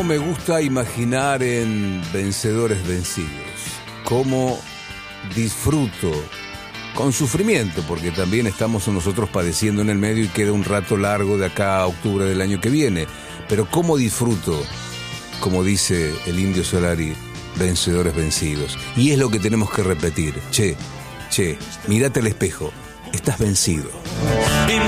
me gusta imaginar en vencedores vencidos. Cómo disfruto, con sufrimiento, porque también estamos nosotros padeciendo en el medio y queda un rato largo de acá a octubre del año que viene. Pero cómo disfruto, como dice el Indio Solari, vencedores vencidos. Y es lo que tenemos que repetir. Che, mírate al espejo, estás vencido.